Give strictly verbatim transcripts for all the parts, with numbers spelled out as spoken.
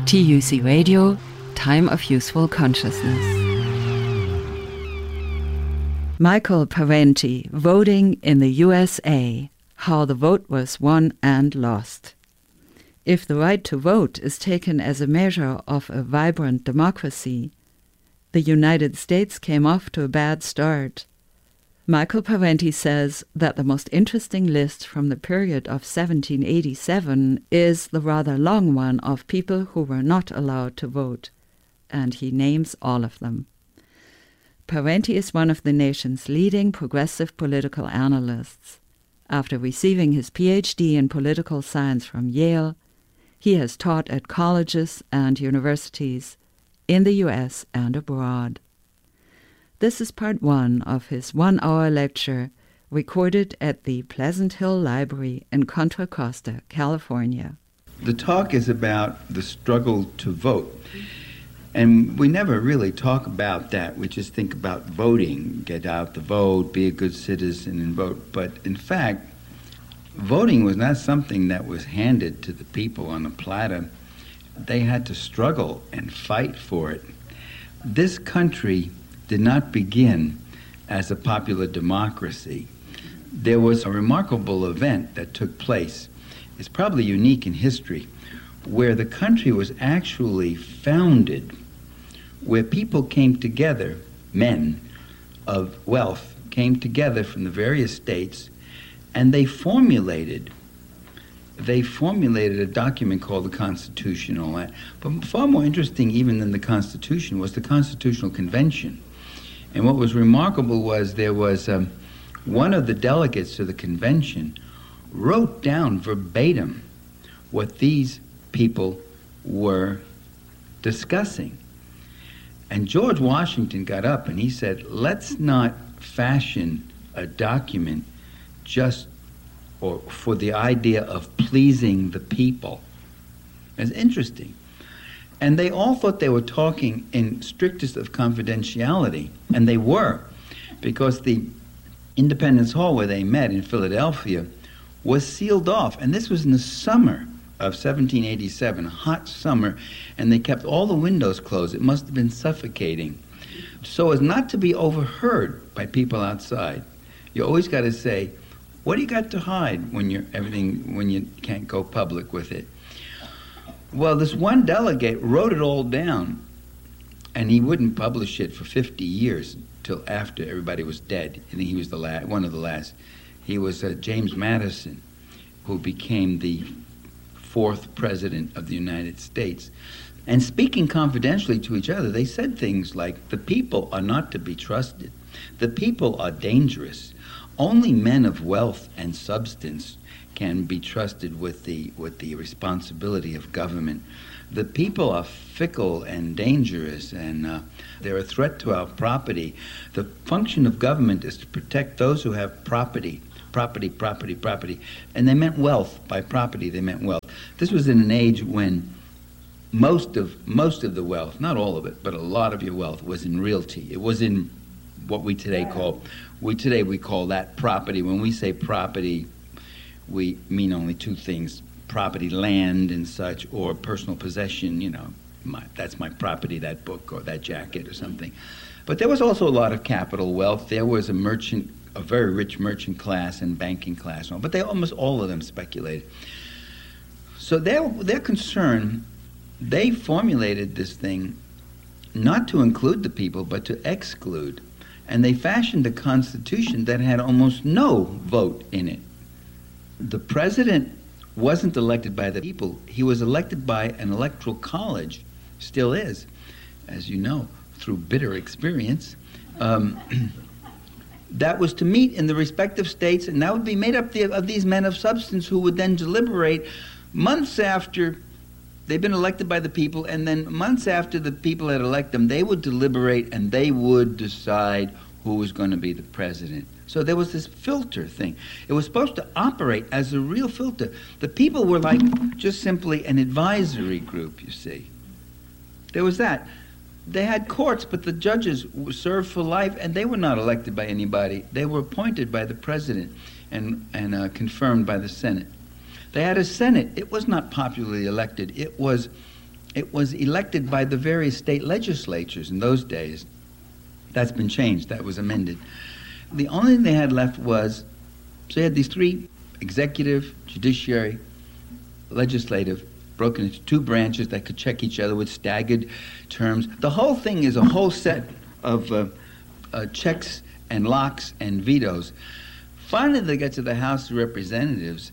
T U C Radio, Time of Useful Consciousness. Michael Parenti, Voting in the U S A, How the Vote Was Won and Lost. If the right to vote is taken as a measure of a vibrant democracy, the United States came off to a bad start. Michael Parenti says that the most interesting list from the period of seventeen eighty-seven is the rather long one of people who were not allowed to vote, and he names all of them. Parenti is one of the nation's leading progressive political analysts. After receiving his P H D in political science from Yale, he has taught at colleges and universities in the U S and abroad. This is part one of his one-hour lecture recorded at the Pleasant Hill Library in Contra Costa, California. The talk is about the struggle to vote. And we never really talk about that. We just think about voting, get out the vote, be a good citizen and vote. But in fact, voting was not something that was handed to the people on a platter. They had to struggle and fight for it. This country did not begin as a popular democracy. There was a remarkable event that took place. It's probably unique in history, where the country was actually founded, where people came together, men of wealth came together from the various states, and they formulated they formulated a document called the Constitutional. But far more interesting even than the Constitution was the Constitutional Convention. And what was remarkable was there was um, one of the delegates to the convention wrote down verbatim what these people were discussing. And George Washington got up and he said, let's not fashion a document just or for the idea of pleasing the people. It's interesting. And they all thought they were talking in strictest of confidentiality, and they were, because the Independence Hall where they met in Philadelphia was sealed off. And this was in the summer of seventeen eighty-seven, a hot summer, and they kept all the windows closed. It must have been suffocating. So as not to be overheard by people outside, you always got to say, what do you got to hide when you're everything when you can't go public with it? Well, this one delegate wrote it all down, and he wouldn't publish it for fifty years till after everybody was dead. I think he was the last, one of the last. He was uh, James Madison, who became the fourth president of the United States. And speaking confidentially to each other, they said things like, the people are not to be trusted. The people are dangerous. Only men of wealth and substance can be trusted with the with the responsibility of government. The people are fickle and dangerous, and uh, they're a threat to our property. The function of government is to protect those who have property, property, property, property. And they meant wealth. By property, they meant wealth. This was in an age when most of most of the wealth, not all of it, but a lot of your wealth was in realty. It was in what we today call, we today we call that property. When we say property, we mean only two things: property, land and such, or personal possession. You know, my, that's my property, that book or that jacket or something. But there was also a lot of capital wealth. There was a merchant, a very rich merchant class and banking class, and all, but they almost all of them speculated. So their their concern, they formulated this thing not to include the people, but to exclude. And they fashioned a constitution that had almost no vote in it. The president wasn't elected by the people. He was elected by an electoral college, still is, as you know, through bitter experience. Um, that was to meet in the respective states, and that would be made up the, of these men of substance who would then deliberate months after they've been elected by the people, and then months after the people had elected them, they would deliberate and they would decide who was going to be the president. So there was this filter thing. It was supposed to operate as a real filter. The people were like just simply an advisory group, you see. There was that. They had courts, but the judges served for life, and they were not elected by anybody. They were appointed by the president and, and uh, confirmed by the Senate. They had a Senate. It was not popularly elected. It was it was elected by the various state legislatures in those days. That's been changed. That was amended. The only thing they had left was, so you had these three, executive, judiciary, legislative, broken into two branches that could check each other with staggered terms. The whole thing is a whole set of uh, uh, checks and locks and vetoes. Finally, they get to the House of Representatives,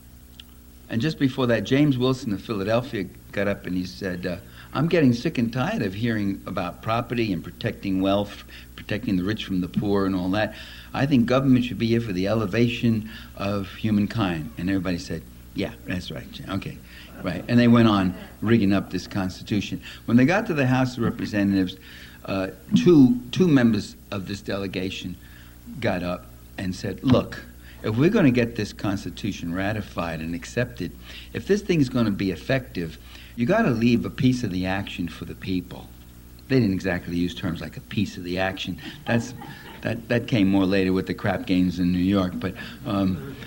and just before that, James Wilson of Philadelphia got up and he said, uh, I'm getting sick and tired of hearing about property and protecting wealth, protecting the rich from the poor and all that. I think government should be here for the elevation of humankind. And everybody said, yeah, that's right. Okay, right. And they went on rigging up this Constitution. When they got to the House of Representatives, uh, two, two members of this delegation got up and said, look, if we're going to get this Constitution ratified and accepted, if this thing's going to be effective, you got to leave a piece of the action for the people. They didn't exactly use terms like a piece of the action. That's that that came more later with the crap games in New York. But um,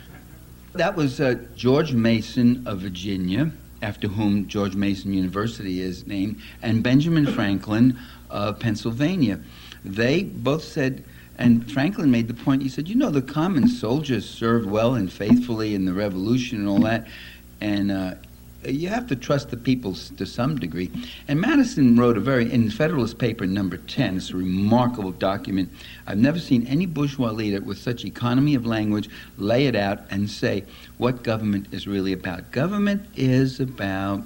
that was uh, George Mason of Virginia, after whom George Mason University is named, and Benjamin Franklin of Pennsylvania. They both said, and Franklin made the point, he said, you know, the common soldiers served well and faithfully in the Revolution and all that, and uh, you have to trust the people to some degree. And Madison wrote a very, in Federalist Paper number ten, it's a remarkable document. I've never seen any bourgeois leader with such economy of language lay it out and say what government is really about. Government is about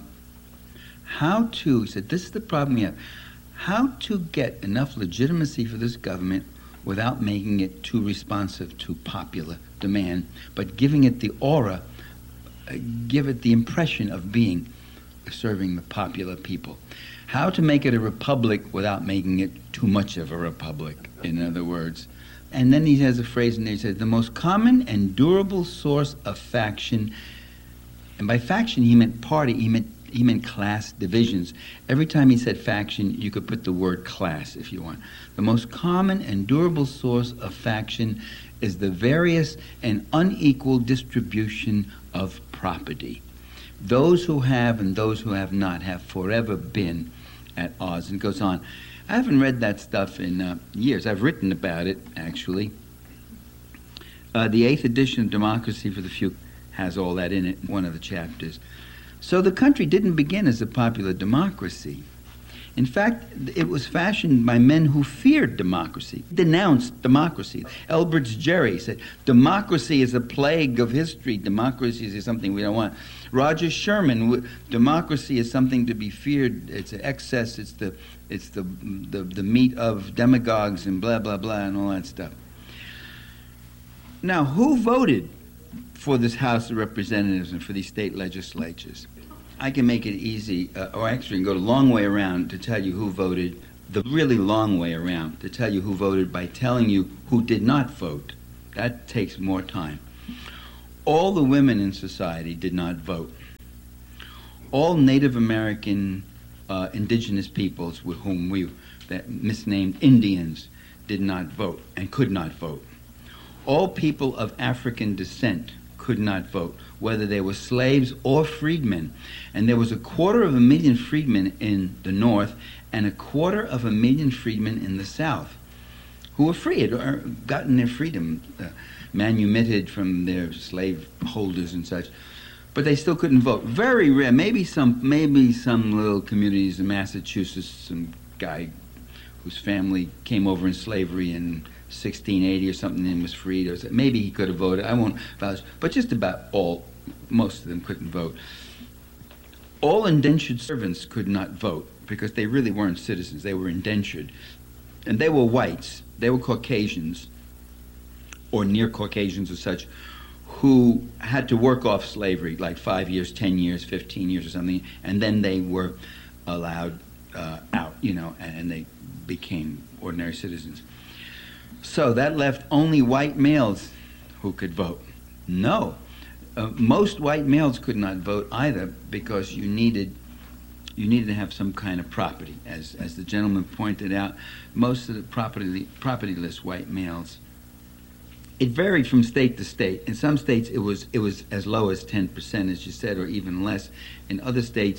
how to, he said, this is the problem we have, how to get enough legitimacy for this government without making it too responsive to popular demand, but giving it the aura, uh, give it the impression of being serving the popular people. How to make it a republic without making it too much of a republic, in other words. And then he has a phrase in there, he says, the most common and durable source of faction, and by faction he meant party, he meant He meant class divisions. Every time he said faction, you could put the word class if you want. The most common and durable source of faction is the various and unequal distribution of property. Those who have and those who have not have forever been at odds. And it goes on. I haven't read that stuff in uh, years. I've written about it, actually. Uh, the eighth edition of Democracy for the Few has all that in it, one of the chapters. So the country didn't begin as a popular democracy. In fact, it was fashioned by men who feared democracy, denounced democracy. Elbert's Jerry said, democracy is a plague of history. Democracy is something we don't want. Roger Sherman, democracy is something to be feared. It's an excess. It's the, it's the, the, the meat of demagogues and blah, blah, blah, and all that stuff. Now, who voted for this House of Representatives and for these state legislatures? I can make it easy, uh, or actually go a long way around to tell you who voted, the really long way around to tell you who voted by telling you who did not vote. That takes more time. All the women in society did not vote. All Native American uh, indigenous peoples with whom we, that misnamed Indians, did not vote and could not vote. All people of African descent could not vote, whether they were slaves or freedmen. And there was a quarter of a million freedmen in the North and a quarter of a million freedmen in the South who were free, had gotten their freedom, uh, manumitted from their slave holders and such. But they still couldn't vote. Very rare. Maybe some, maybe some little communities in Massachusetts, some guy whose family came over in slavery in sixteen eighty or something and was freed, or maybe he could have voted. I won't vouch, but just about all, most of them couldn't vote. All indentured servants could not vote because they really weren't citizens. They were indentured, and they were whites. They were Caucasians, or near Caucasians or such, who had to work off slavery, like five years, ten years, fifteen years or something, and then they were allowed uh, out, you know, and they became ordinary citizens. So that left only white males who could vote. No, uh, most white males could not vote either because you needed you needed to have some kind of property. As as the gentleman pointed out, most of the property propertyless white males. It varied from state to state. In some states, it was it was as low as ten percent, as you said, or even less. In other states,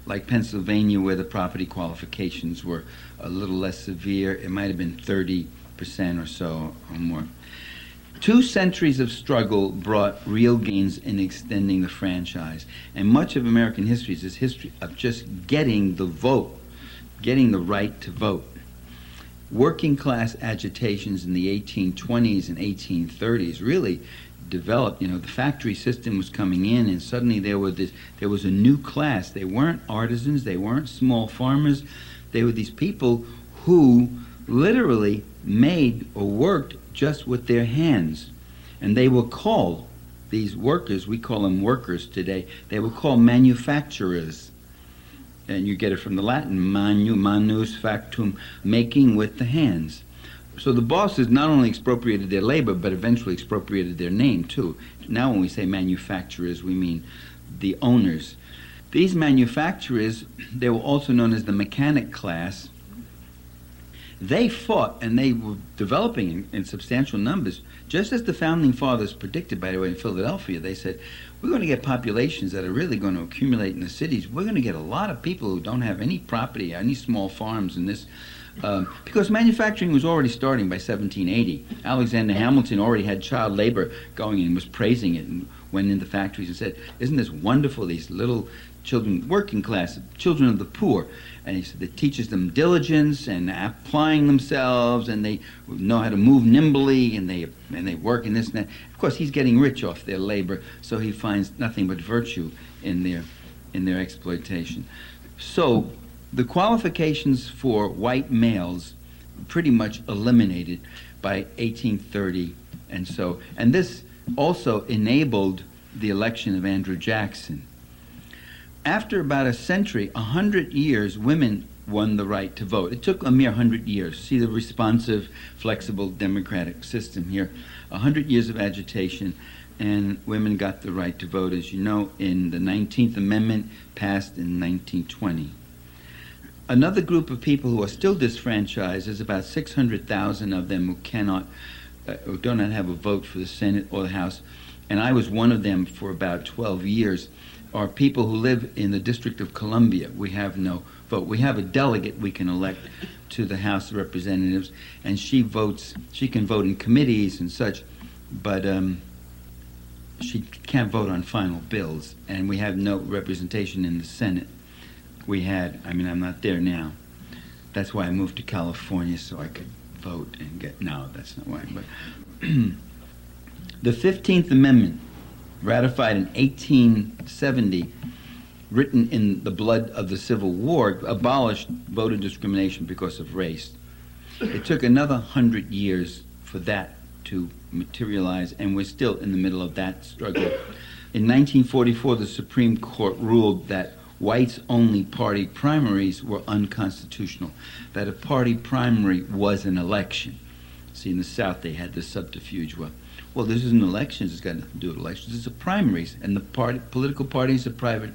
like Pennsylvania, where the property qualifications were a little less severe. It might have been thirty percent or so or more. Two centuries of struggle brought real gains in extending the franchise. And much of American history is this history of just getting the vote, getting the right to vote. Working class agitations in the eighteen twenties and eighteen thirties really developed. You know, the factory system was coming in, and suddenly there was this, there was a new class. They weren't artisans, they weren't small farmers. They were these people who literally made or worked just with their hands. And they were called, these workers, we call them workers today, they were called manufacturers. And you get it from the Latin, manu, manus factum, making with the hands. So the bosses not only expropriated their labor, but eventually expropriated their name too. Now when we say manufacturers, we mean the owners. These manufacturers, they were also known as the mechanic class. They fought, and they were developing in, in substantial numbers, just as the Founding Fathers predicted, by the way, in Philadelphia. They said, we're going to get populations that are really going to accumulate in the cities. We're going to get a lot of people who don't have any property, any small farms in this, um, because manufacturing was already starting by seventeen eighty. Alexander Hamilton already had child labor going and was praising it, and went into factories and said, isn't this wonderful, these little children, working class, children of the poor. And he said it teaches them diligence and applying themselves, and they know how to move nimbly, and they and they work in this and that. Of course, he's getting rich off their labor, so he finds nothing but virtue in their in their exploitation. So the qualifications for white males pretty much eliminated by eighteen thirty, and so and this also enabled the election of Andrew Jackson. After about a century, a hundred years, women won the right to vote. It took a mere hundred years. See the responsive, flexible democratic system here. A hundred years of agitation, and women got the right to vote, as you know, in the nineteenth Amendment, passed in nineteen twenty. Another group of people who are still disfranchised, there's about six hundred thousand of them who cannot, uh, who do not have a vote for the Senate or the House, and I was one of them for about twelve years. Are people who live in the District of Columbia. We have no vote. We have a delegate we can elect to the House of Representatives, and she votes, she can vote in committees and such, but um, she can't vote on final bills, and we have no representation in the Senate. We had, I mean, I'm not there now. That's why I moved to California, so I could vote and get, no, that's not why, but the fifteenth Amendment, ratified in eighteen seventy, written in the blood of the Civil War, abolished voter discrimination because of race. It took another hundred years for that to materialize, and we're still in the middle of that struggle. In nineteen forty-four, the Supreme Court ruled that whites-only party primaries were unconstitutional, that a party primary was an election. See, in the South, they had this subterfuge. Well, well, this isn't elections. It's got nothing to do with elections. It's a primaries, and the party, political parties are private